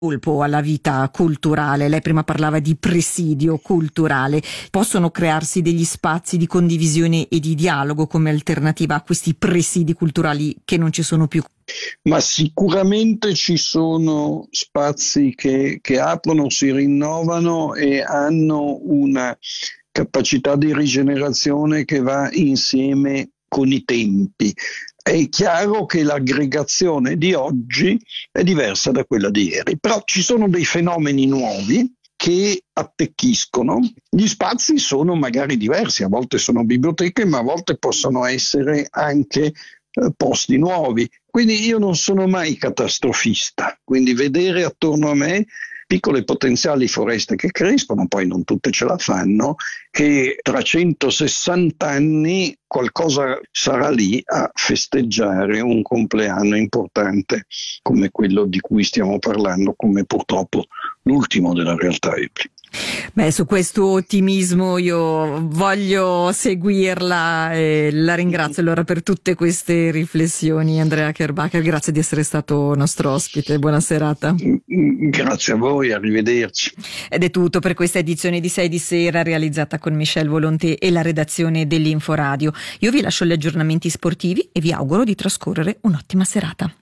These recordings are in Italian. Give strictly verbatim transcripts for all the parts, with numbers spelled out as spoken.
colpo alla vita culturale. Lei prima parlava di presidio culturale. Possono crearsi degli spazi di condivisione e di dialogo come alternativa a questi presidi culturali che non ci sono più? Ma sicuramente ci sono spazi che, che aprono, si rinnovano e hanno una capacità di rigenerazione che va insieme con i tempi. È chiaro che l'aggregazione di oggi è diversa da quella di ieri, però ci sono dei fenomeni nuovi che attecchiscono. Gli spazi sono magari diversi, a volte sono biblioteche, ma a volte possono essere anche eh, posti nuovi. Quindi io non sono mai catastrofista, quindi vedere attorno a me piccole potenziali foreste che crescono, poi non tutte ce la fanno, che tra centosessanta anni qualcosa sarà lì a festeggiare un compleanno importante come quello di cui stiamo parlando, come purtroppo l'ultimo della realtà ebri. Beh, su questo ottimismo io voglio seguirla e la ringrazio allora per tutte queste riflessioni, Andrea Kerbacher, grazie di essere stato nostro ospite, buona serata. Grazie a voi, arrivederci. Ed è tutto per questa edizione di sei di sera realizzata con Michel Volonté e la redazione dell'Inforadio. Io vi lascio gli aggiornamenti sportivi e vi auguro di trascorrere un'ottima serata.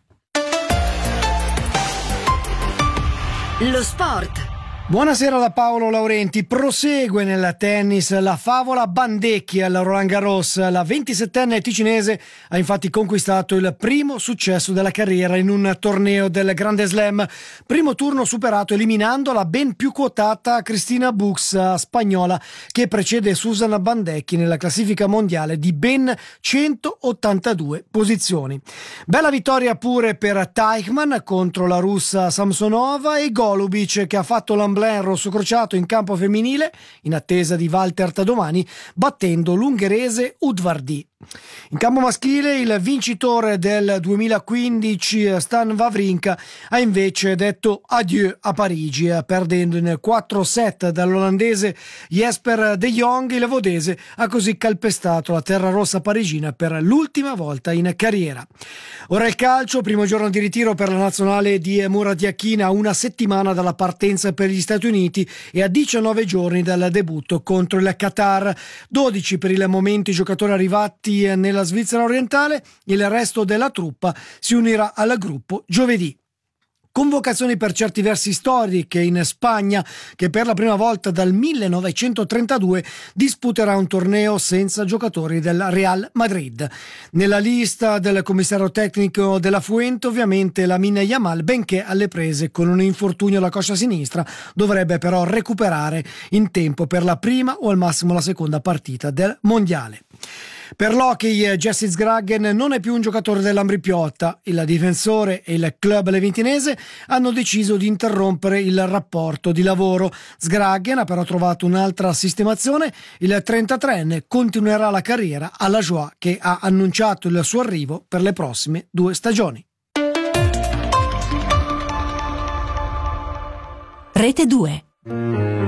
Lo sport. Buonasera da Paolo Laurenti. Prosegue nel tennis la favola Bandecchi al Roland Garros. La ventisettenne ticinese ha infatti conquistato il primo successo della carriera in un torneo del Grande Slam. Primo turno superato eliminando la ben più quotata Cristina Bux, spagnola, che precede Susan Bandecchi nella classifica mondiale di ben centottantadue posizioni. Bella vittoria pure per Teichmann contro la russa Samsonova e Golubic, che ha fatto l'ambulante rosso crociato in campo femminile in attesa di Valter domani, battendo l'ungherese Udvardy. In campo maschile il vincitore del duemilaquindici Stan Wawrinka ha invece detto adieu a Parigi, perdendo in quattro set dall'olandese Jesper de Jong. Il vodese ha così calpestato la terra rossa parigina per l'ultima volta in carriera. Ora il calcio, primo giorno di ritiro per la nazionale di Murat Yakin a una settimana dalla partenza per gli Stati Uniti e a diciannove giorni dal debutto contro il Qatar. dodici per il momento i giocatori arrivati nella Svizzera orientale, il resto della truppa si unirà al gruppo giovedì. Convocazioni per certi versi storiche in Spagna, che per la prima volta dal millenovecentotrentadue disputerà un torneo senza giocatori del Real Madrid. Nella lista del commissario tecnico della Fuente ovviamente Lamine Yamal, benché alle prese con un infortunio alla coscia sinistra, dovrebbe però recuperare in tempo per la prima o al massimo la seconda partita del mondiale. Per l'hockey Jesse Zgragen non è più un giocatore dell'Ambri Piotta. Il difensore e il club leventinese hanno deciso di interrompere il rapporto di lavoro. Zgragen ha però trovato un'altra sistemazione. Il trentatreenne continuerà la carriera alla Joie, che ha annunciato il suo arrivo per le prossime due stagioni. Rete due.